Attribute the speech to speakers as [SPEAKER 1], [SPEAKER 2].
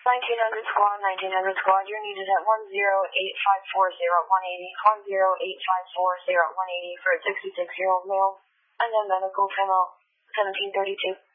[SPEAKER 1] 1900 squad, 1900 squad, you're needed at 108540180, 108540180 for a 66-year-old male, and then medical from 1732.